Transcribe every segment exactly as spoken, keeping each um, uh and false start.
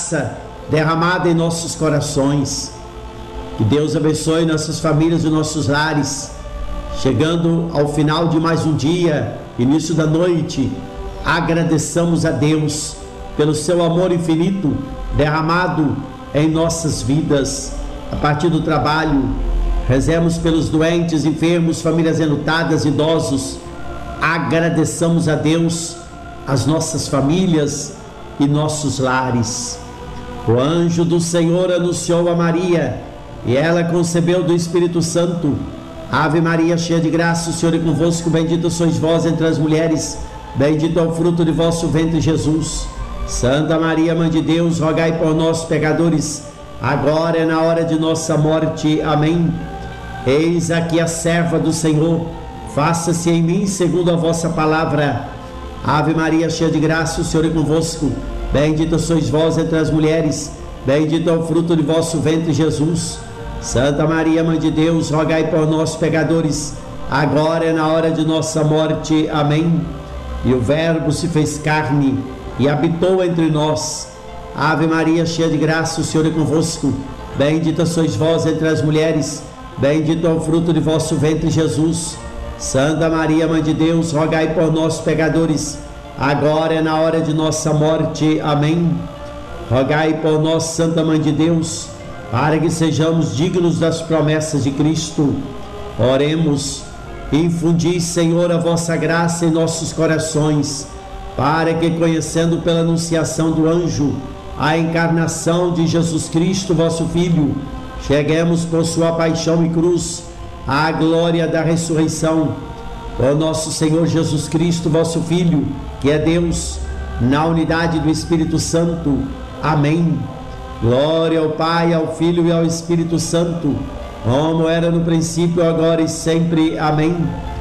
graça derramada em nossos corações. Que Deus abençoe nossas famílias e nossos lares. Chegando ao final de mais um dia, início da noite, agradeçamos a Deus pelo seu amor infinito derramado em nossas vidas. A partir do trabalho, rezemos pelos doentes, enfermos, famílias enlutadas, idosos. Agradeçamos a Deus as nossas famílias e nossos lares. O anjo do Senhor anunciou a Maria, e ela concebeu do Espírito Santo. Ave Maria, cheia de graça, o Senhor é convosco, bendita sois vós entre as mulheres, bendito é o fruto de vosso ventre, Jesus. Santa Maria, Mãe de Deus, rogai por nós, pecadores, agora é na hora de nossa morte. Amém. Eis aqui a serva do Senhor, faça-se em mim segundo a vossa palavra. Ave Maria, cheia de graça, o Senhor é convosco, bendita sois vós entre as mulheres, bendito é o fruto de vosso ventre, Jesus. Santa Maria, Mãe de Deus, rogai por nós, pecadores, agora é na hora de nossa morte. Amém. E o Verbo se fez carne e habitou entre nós. Ave Maria, cheia de graça, o Senhor é convosco, bendita sois vós entre as mulheres, bendito é o fruto de vosso ventre, Jesus. Santa Maria, Mãe de Deus, rogai por nós, pecadores, agora é na hora de nossa morte. Amém. Rogai por nós, Santa Mãe de Deus, para que sejamos dignos das promessas de Cristo. Oremos. Infundi, Senhor, a vossa graça em nossos corações, para que, conhecendo pela anunciação do anjo a encarnação de Jesus Cristo, vosso Filho, cheguemos por sua paixão e cruz à glória da ressurreição. Por nosso Senhor Jesus Cristo, vosso Filho, que é Deus, na unidade do Espírito Santo. Amém. Glória ao Pai, ao Filho e ao Espírito Santo, como era no princípio, agora e sempre. Amém.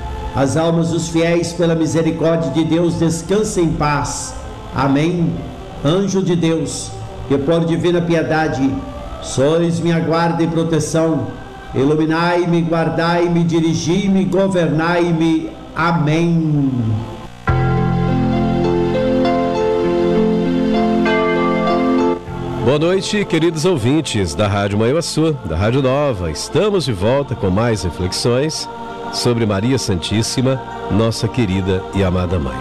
As almas dos fiéis, pela misericórdia de Deus, descansem em paz. Amém. Anjo de Deus, que por divina piedade sois minha guarda e proteção, iluminai-me, guardai-me, dirigi-me, governai-me. Amém. Boa noite, queridos ouvintes da Rádio Manhuaçu, da Rádio Nova. Estamos de volta com mais reflexões sobre Maria Santíssima, nossa querida e amada Mãe.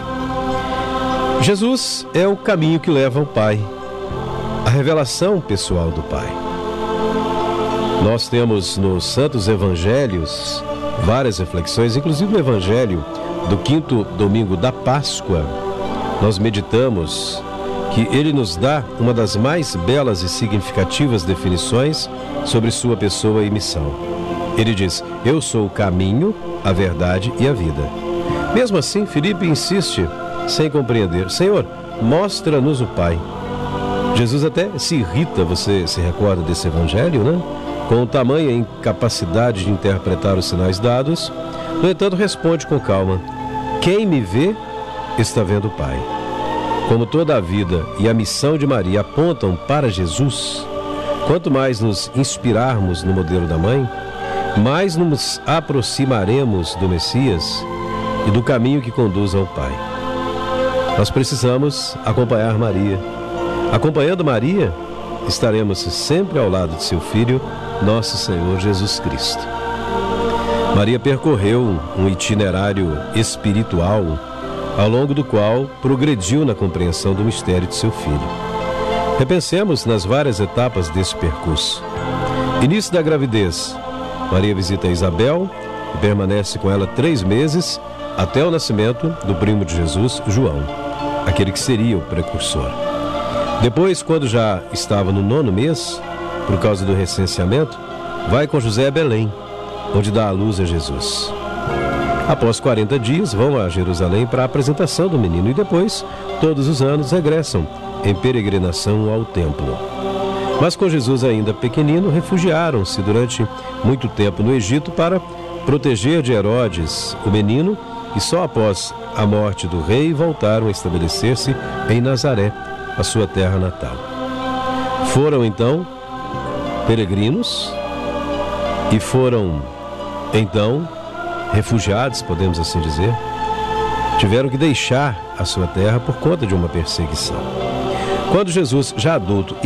Jesus é o caminho que leva ao Pai, a revelação pessoal do Pai. Nós temos nos Santos Evangelhos várias reflexões, inclusive no Evangelho do quinto domingo da Páscoa, nós meditamos que ele nos dá uma das mais belas e significativas definições sobre sua pessoa e missão. Ele diz: eu sou o caminho, a verdade e a vida. Mesmo assim, Filipe insiste, sem compreender: Senhor, mostra-nos o Pai. Jesus até se irrita, você se recorda desse evangelho, né? Com tamanha incapacidade de interpretar os sinais dados. No entanto, responde com calma: quem me vê, está vendo o Pai. Como toda a vida e a missão de Maria apontam para Jesus, quanto mais nos inspirarmos no modelo da Mãe, mais nos aproximaremos do Messias e do caminho que conduz ao Pai. Nós precisamos acompanhar Maria. Acompanhando Maria, estaremos sempre ao lado de seu Filho, nosso Senhor Jesus Cristo. Maria percorreu um itinerário espiritual ao longo do qual progrediu na compreensão do mistério de seu Filho. Repensemos nas várias etapas desse percurso. Início da gravidez. Maria visita Isabel e permanece com ela três meses até o nascimento do primo de Jesus, João, aquele que seria o precursor. Depois, quando já estava no nono mês, por causa do recenseamento, vai com José a Belém, onde dá à luz a Jesus. Após quarenta dias, vão a Jerusalém para a apresentação do menino e depois, todos os anos, regressam em peregrinação ao templo. Mas com Jesus ainda pequenino, refugiaram-se durante muito tempo no Egito para proteger de Herodes o menino e só após a morte do rei voltaram a estabelecer-se em Nazaré, a sua terra natal. Foram então peregrinos e foram então refugiados, podemos assim dizer. Tiveram que deixar a sua terra por conta de uma perseguição. Quando Jesus, já adulto